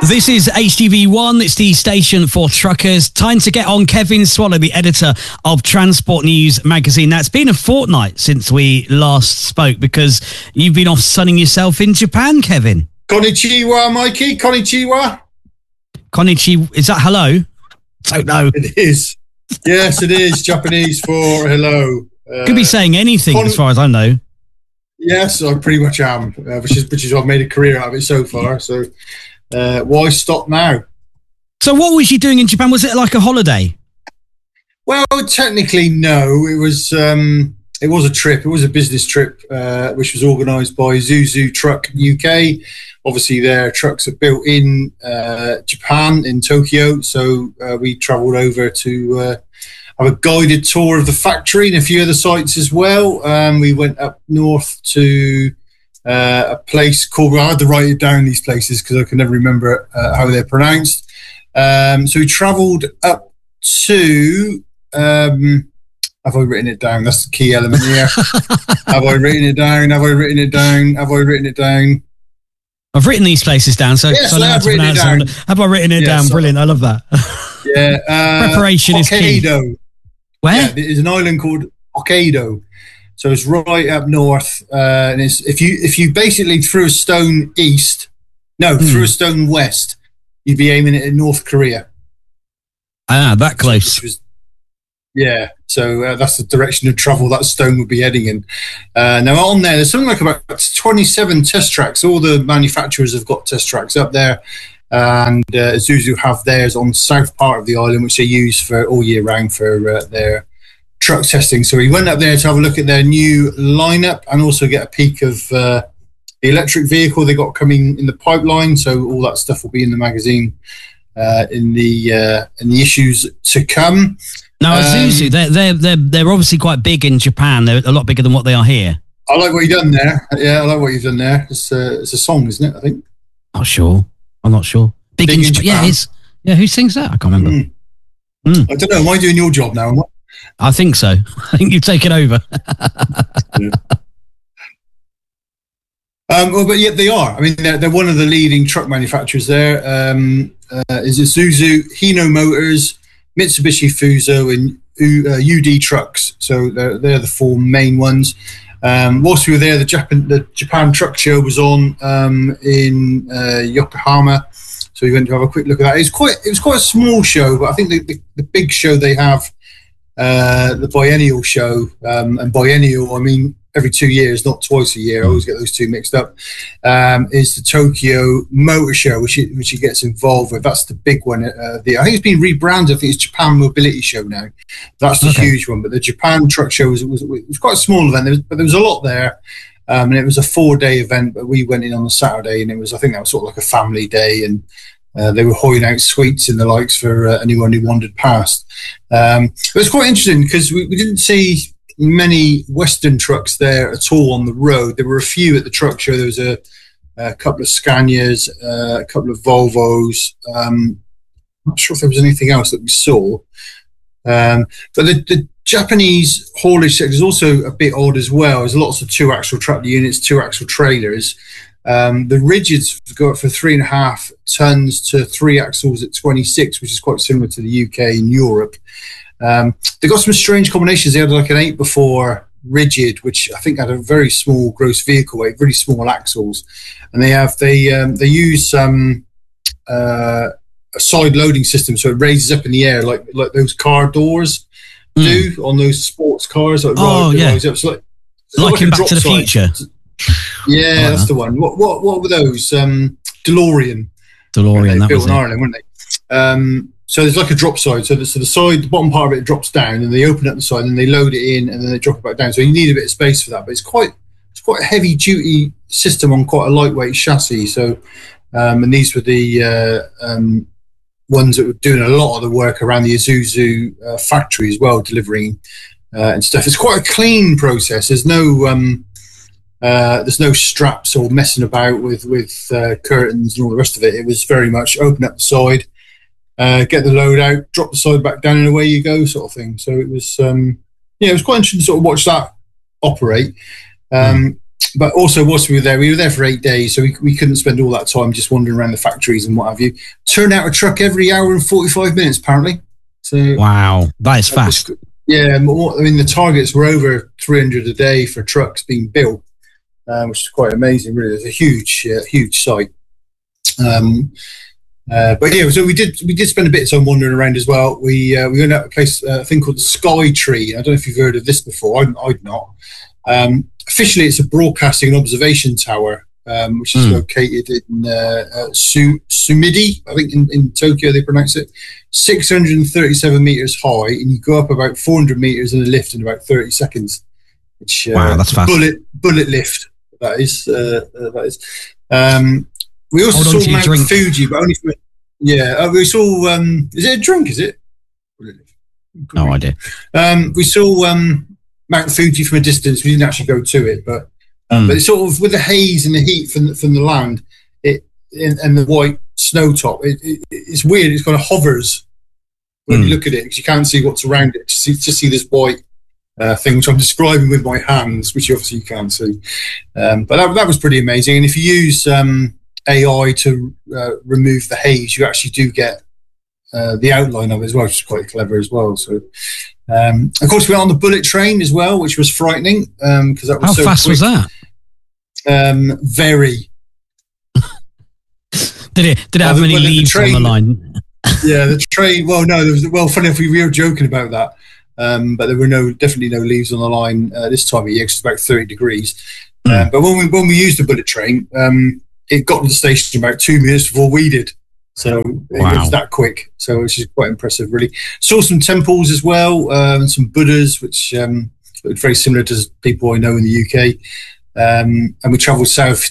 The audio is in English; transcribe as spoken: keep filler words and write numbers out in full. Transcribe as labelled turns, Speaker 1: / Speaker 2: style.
Speaker 1: This is H T V one. It's the station for truckers. Time to get on Kevin Swallow, the editor of Transport News magazine. Now, it's been a fortnight since we last spoke because you've been off sunning yourself in Japan, Kevin.
Speaker 2: Konnichiwa, Mikey. Konnichiwa.
Speaker 1: Konnichiwa. Is that hello? Don't know.
Speaker 2: It is. Yes, it is. Japanese for hello. Uh,
Speaker 1: Could be saying anything kon- as far as I know.
Speaker 2: Yes, I pretty much am, uh, which is which is I've made a career out of it so far. So uh, why stop now?
Speaker 1: So what was you doing in Japan? Was it like a holiday?
Speaker 2: Well, technically, no. It was um, it was a trip. It was a business trip, uh, which was organised by Isuzu Truck U K. Obviously, their trucks are built in uh, Japan, in Tokyo. So uh, we travelled over to uh, have a guided tour of the factory and a few other sites as well. Um, we went up north to uh, a place called, well, I had to write it down, these places, because I can never remember uh, how they're pronounced. Um, so we travelled up to, um, have I written it down? That's the key element here. Have I written it down? Have I written it down? Have I written it down?
Speaker 1: I've written these places down, so,
Speaker 2: yes,
Speaker 1: so I know how to pronounce them. Have I written it yeah, down? So, brilliant, I love that.
Speaker 2: Yeah, uh,
Speaker 1: preparation
Speaker 2: Hokkaido.
Speaker 1: is key. Where?
Speaker 2: Yeah, there's an island called Hokkaido, so it's right up north. Uh, and it's if you if you basically threw a stone east, no, mm. threw a stone west, you'd be aiming it at North Korea.
Speaker 1: Ah, that close.
Speaker 2: Was, yeah, so uh, that's the direction of travel that stone would be heading in. Uh, now on there, there's something like about twenty-seven test tracks. All the manufacturers have got test tracks up there. And uh, Isuzu have theirs on the south part of the island, which they use for all year round for uh, their truck testing. So we went up there to have a look at their new lineup and also get a peek of uh, the electric vehicle they got coming in the pipeline. So all that stuff will be in the magazine uh, in the uh, in the issues to come.
Speaker 1: Now, Isuzu, um, they're they're they're they're obviously quite big in Japan. They're a lot bigger than what they are here.
Speaker 2: I like what you've done there. Yeah, I like what you've done there. It's a, it's a song, isn't it? I think.
Speaker 1: Not sure. I'm not sure. Big, Big in, in yeah, it's, yeah. Who sings that? I can't remember. Mm.
Speaker 2: Mm. I don't know. Am I doing your job now?
Speaker 1: I think so. I think you've taken over.
Speaker 2: yeah. Um, well, but yet they are. I mean, they're, they're one of the leading truck manufacturers there. Um, uh, is Isuzu, Hino Motors, Mitsubishi Fuso, and U, uh, U D Trucks. So they're, they're the four main ones. Um, whilst we were there, the Japan, the Japan Truck Show was on um, in uh, Yokohama, so we went to have a quick look at that. It was quite, it was quite a small show, but I think the, the, the big show they have, uh, the biennial show, um, and biennial, I mean every two years, not twice a year. I always get those two mixed up. Um, is the Tokyo Motor Show, which it, which he gets involved with. That's the big one. Uh, the, I think it's been rebranded. I think it's Japan Mobility Show now. That's the okay. huge one. But the Japan Truck Show was, was, was quite a small event, there was, but there was a lot there. Um, and it was a four-day event, but we went in on the Saturday, and it was, I think that was sort of like a family day, and uh, they were holding out sweets and the likes for uh, anyone who wandered past. Um, it was quite interesting because we, we didn't see many Western trucks there at all on the road. There were a few at the truck show. There was a, a couple of Scanias, uh, a couple of Volvos. Um, I'm not sure if there was anything else that we saw. Um, but the, the Japanese haulage sector is also a bit odd as well. There's lots of two-axle truck units, two-axle trailers. Um, the rigids go up for three and a half tons to three axles at twenty-six, which is quite similar to the U K and Europe. Um, they got some strange combinations. They had like an eight before rigid, which I think had a very small gross vehicle weight, really small axles, and they have they um, they use um, uh, a side loading system, so it raises up in the air like like those car doors mm. do on those sports cars. Like
Speaker 1: oh
Speaker 2: ride,
Speaker 1: yeah,
Speaker 2: rise up. So like,
Speaker 1: like,
Speaker 2: like
Speaker 1: in Back to the side. Future.
Speaker 2: Yeah, that's the one. What what what were those? Um, DeLorean.
Speaker 1: DeLorean. That
Speaker 2: built
Speaker 1: was
Speaker 2: in
Speaker 1: it.
Speaker 2: Ireland, weren't they? Um, So there's like a drop side. So the, so the side, the bottom part of it drops down, and they open up the side, and they load it in, and then they drop it back down. So you need a bit of space for that. But it's quite, it's quite a heavy duty system on quite a lightweight chassis. So, um, and these were the uh, um, ones that were doing a lot of the work around the Isuzu uh, factory as well, delivering uh, and stuff. It's quite a clean process. There's no, um, uh, there's no straps or messing about with with uh, curtains and all the rest of it. It was very much open up the side. Uh, get the load out, drop the side back down, and away you go, sort of thing. So it was, um, yeah, it was quite interesting to sort of watch that operate. Um, mm. but also, whilst we were there, we were there for eight days, so we, we couldn't spend all that time just wandering around the factories and what have you. Turn out a truck every hour and forty-five minutes, apparently. So
Speaker 1: wow, that is fast.
Speaker 2: Was, yeah, I mean, the targets were over three hundred a day for trucks being built, uh, which is quite amazing, really. It's a huge, uh, huge site. Um, uh, but yeah, so we did we did spend a bit of time wandering around as well. We uh, we went out to a place, uh, a thing called the Sky Tree. I don't know if you've heard of this before. I'd, I'd not. Um, officially, it's a broadcasting and observation tower, um, which is mm. located in uh, uh, Su- Sumida, I think in, in Tokyo they pronounce it. six hundred thirty-seven meters high, and you go up about four hundred meters in a lift in about thirty seconds. Which, uh,
Speaker 1: wow, that's fast.
Speaker 2: Bullet bullet lift. That is. Uh, uh, that is. Um, we also
Speaker 1: Hold
Speaker 2: saw Mount
Speaker 1: drink.
Speaker 2: Fuji, but only for yeah. Uh, we saw. Um, is it a drink? Is it?
Speaker 1: No idea.
Speaker 2: Um, we saw um, Mount Fuji from a distance. We didn't actually go to it, but um, mm. but it's sort of with the haze and the heat from the, from the land, it and, and the white snow top. It, it, it's weird. It kind of hovers when mm. you look at it because you can't see what's around it. Just see, just see this white uh, thing, which I'm describing with my hands, which obviously you can't see. Um, but that, that was pretty amazing. And if you use um, A I to uh, remove the haze, you actually do get uh, the outline of it as well, which is quite clever as well. So, um, of course, we went on the bullet train as well, which was frightening because um, that was
Speaker 1: how
Speaker 2: so
Speaker 1: fast
Speaker 2: quick.
Speaker 1: was that?
Speaker 2: Um, very.
Speaker 1: Did it? Did it have
Speaker 2: well,
Speaker 1: many
Speaker 2: the,
Speaker 1: leaves
Speaker 2: the train,
Speaker 1: on the line?
Speaker 2: Yeah, the train. Well, no, there was. Well, funny if we, we were joking about that, um, but there were no, definitely no leaves on the line uh, this time of year because it's about thirty degrees. Mm. Uh, but when we when we used the bullet train, um, it got to the station about two minutes before we did. So wow. It was that quick. So which is quite impressive, really. Saw some temples as well, um, some Buddhas, which um, looked very similar to people I know in the U K. Um, and we travelled south